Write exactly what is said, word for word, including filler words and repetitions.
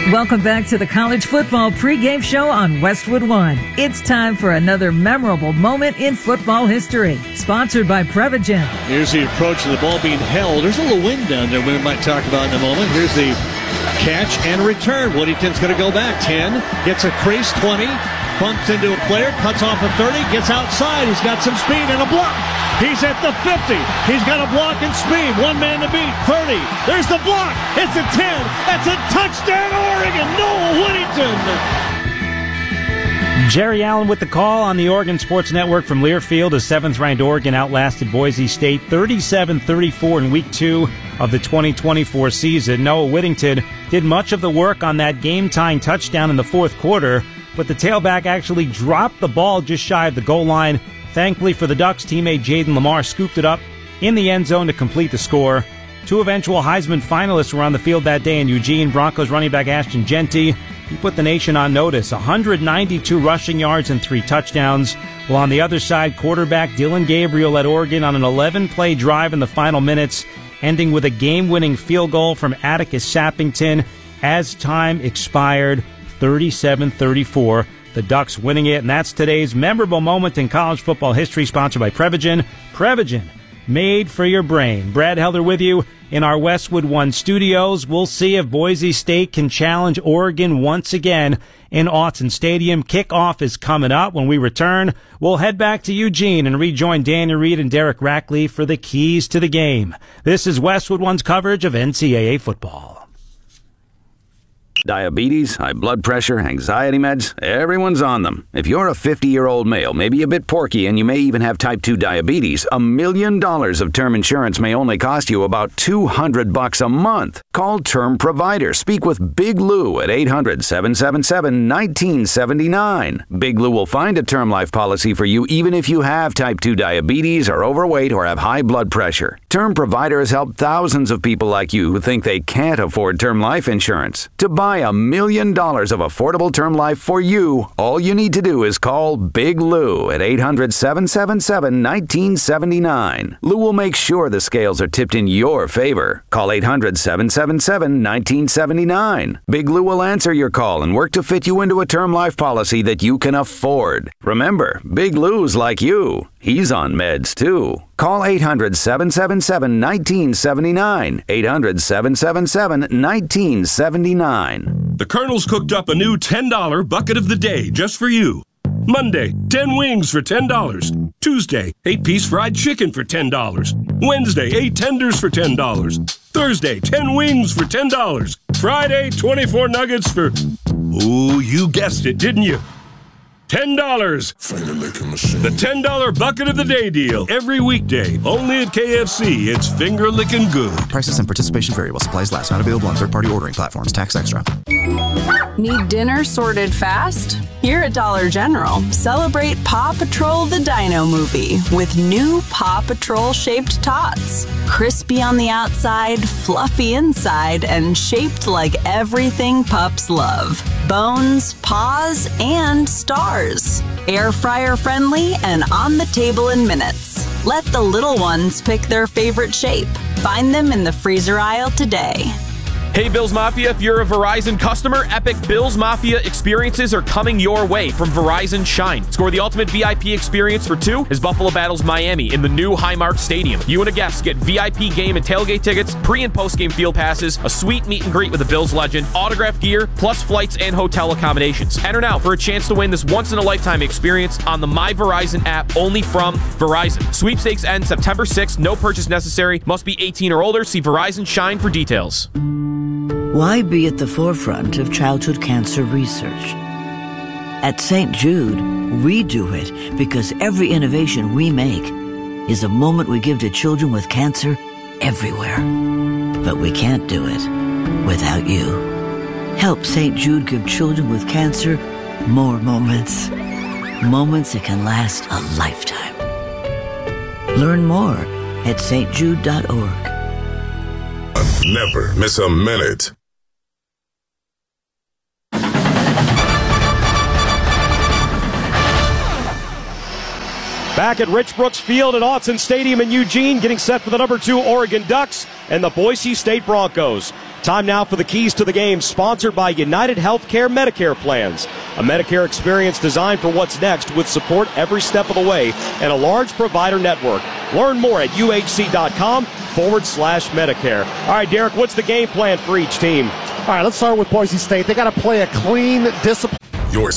Welcome back to the College Football Pregame Show on Westwood One. It's time for another memorable moment in football history. Sponsored by Prevagen. Here's the approach of the ball being held. There's a little wind down there we might talk about in a moment. Here's the catch and return. Whittington's going to go back. ten, gets a crease, twenty, bumps into a player, cuts off a thirty, gets outside. He's got some speed and a block. He's at the fifty. He's got a block and speed. One man to beat. thirty. There's the block. It's a ten. That's a touchdown, Oregon. Noah Whittington. Jerry Allen with the call on the Oregon Sports Network from Learfield as seventh-ranked Oregon outlasted Boise State thirty-seven thirty-four in week two of the twenty twenty-four season. Noah Whittington did much of the work on that game-tying touchdown in the fourth quarter, but the tailback actually dropped the ball just shy of the goal line. Thankfully for the Ducks, teammate Jaden Lamar scooped it up in the end zone to complete the score. Two eventual Heisman finalists were on the field that day in Eugene. Broncos running back Ashton Jeanty, he put the nation on notice. one hundred ninety-two rushing yards and three touchdowns. While on the other side, quarterback Dylan Gabriel led Oregon on an eleven-play drive in the final minutes, ending with a game-winning field goal from Atticus Sappington as time expired, thirty-seven thirty-four. The Ducks winning it, and that's today's memorable moment in college football history, sponsored by Prevagen. Prevagen, made for your brain. Brad Helder with you in our Westwood One studios. We'll see if Boise State can challenge Oregon once again in Autzen Stadium. Kickoff is coming up. When we return, we'll head back to Eugene and rejoin Daniel Reed and Derek Rackley for the keys to the game. This is Westwood One's coverage of N C double A football. Diabetes, high blood pressure, anxiety meds, everyone's on them. If you're a fifty-year-old male, maybe a bit porky, and you may even have type two diabetes, a million dollars of term insurance may only cost you about two hundred bucks a month. Call Term Provider. Speak with Big Lou at eight hundred, seven seven seven, one nine seven nine. Big Lou will find a term life policy for you even if you have type two diabetes, are overweight, or have high blood pressure. Term Provider has helped thousands of people like you who think they can't afford term life insurance. To buy a million dollars of affordable term life for you, all you need to do is call Big Lou at eight hundred, seven seven seven, one nine seven nine. Lou will make sure the scales are tipped in your favor. Call eight hundred, seven seven seven, one nine seven nine. Big Lou will answer your call and work to fit you into a term life policy that you can afford. Remember, Big Lou's like you. He's on meds too. Call eight hundred, seven seven seven, one nine seven nine. eight hundred, seven seven seven, one nine seven nine. The Colonel's cooked up a new ten dollar bucket of the day just for you. Monday, ten wings for ten dollars. Tuesday, eight-piece fried chicken for ten dollars. Wednesday, eight tenders for ten dollars. Thursday, ten wings for ten dollars. Friday, twenty-four nuggets for... Ooh, you guessed it, didn't you? ten dollars. The ten dollar bucket of the day deal. Every weekday. Only at K F C. It's finger licking good. Prices and participation variable. Supplies last. Not available on third-party ordering platforms. Tax extra. Need dinner sorted fast? Here at Dollar General, celebrate Paw Patrol the Dino movie with new Paw Patrol shaped tots. Crispy on the outside, fluffy inside, and shaped like everything pups love. Bones, paws, and stars. Air fryer friendly and on the table in minutes. Let the little ones pick their favorite shape. Find them in the freezer aisle today. Hey Bills Mafia, if you're a Verizon customer, epic Bills Mafia experiences are coming your way from Verizon Shine. Score the ultimate V I P experience for two as Buffalo battles Miami in the new Highmark Stadium. You and a guest get V I P game and tailgate tickets, pre- and post-game field passes, a sweet meet and greet with a Bills legend, autographed gear, plus flights and hotel accommodations. Enter now for a chance to win this once-in-a-lifetime experience on the My Verizon app, only from Verizon. Sweepstakes end September sixth. No purchase necessary. Must be eighteen or older. See Verizon Shine for details. Why be at the forefront of childhood cancer research? At Saint Jude, we do it because every innovation we make is a moment we give to children with cancer everywhere. But we can't do it without you. Help Saint Jude give children with cancer more moments. Moments that can last a lifetime. Learn more at s t jude dot org. Never miss a minute. Back at Rich Brooks Field at Autzen Stadium in Eugene, getting set for the number two Oregon Ducks and the Boise State Broncos. Time now for the keys to the game, sponsored by United Healthcare Medicare Plans. A Medicare experience designed for what's next with support every step of the way and a large provider network. Learn more at uhc.com forward slash Medicare. All right, Derek, what's the game plan for each team? All right, let's start with Boise State. They got to play a clean, disciplined. Your